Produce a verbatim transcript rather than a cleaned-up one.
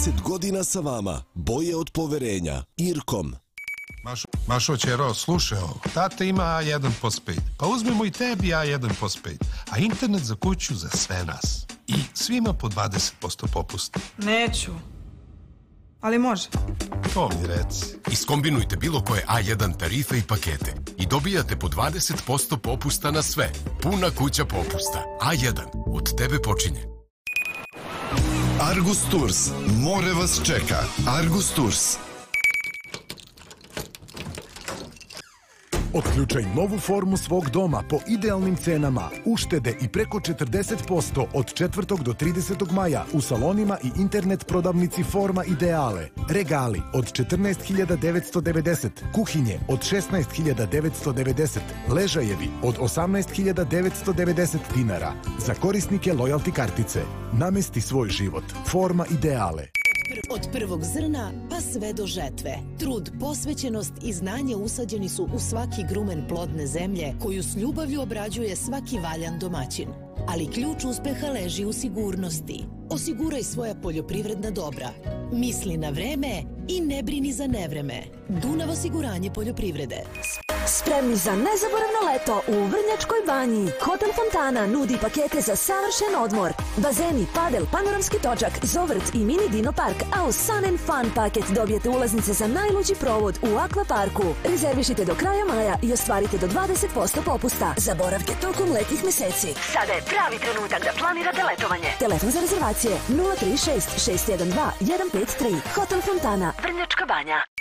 dvadeset godina sa vama. Boje od poverenja. Irkom. Mašo, Mašo Ćero, slušaj ovo. Tata ima A jedan postpaid. Pa uzmemo i tebi A jedan postpaid. A internet za kuću za sve nas. I svima po dvadeset posto popusta. Neću. Ali može. To mi reci. Iskombinujte bilo koje A jedan tarife i pakete i dobijate po dvadeset posto popusta na sve. Puna kuća popusta. A jedan. Od tebe počinje. Argus Tours. More vas čeka. Argus Tours. Otključaj novu formu svog doma po idealnim cenama. Uštede i preko četrdeset posto od četvrtog do tridesetog maja u salonima i internet prodavnici Forma Ideale. Regali od četrnaest hiljada devetsto devedeset, kuhinje od šesnaest hiljada devetsto devedeset, ležajevi od osamnaest hiljada devetsto devedeset dinara. Za korisnike lojalti kartice. Namesti svoj život. Forma Ideale. Od prvog zrna pa sve do žetve. Trud, posvećenost i znanje usađeni su u svaki grumen plodne zemlje koju s ljubavlju obrađuje svaki valjan domaćin. Ali ključ uspeha leži u sigurnosti. Osiguraj svoja poljoprivredna dobra. Misli na vreme i ne brini za nevreme. Dunav osiguranje poljoprivrede. Spremni za nezaboravno leto u Vrnjačkoj banji. Hotel Fontana nudi pakete za savršen odmor. Bazeni, padel, panoramski točak, zovrt i mini dino park, a uz Sun and Fun paket dobijete ulaznice za najluđi provod u akvaparku. Rezervišite do kraja maja i ostvarite do dvadeset posto popusta za boravke tokom letnjih meseci. Sada je pravi trenutak da planirate letovanje. Telefon za rezervacije nula tri šest šest jedan dva jedan pet tri. Hotel Fontana, Vrnjačka banja.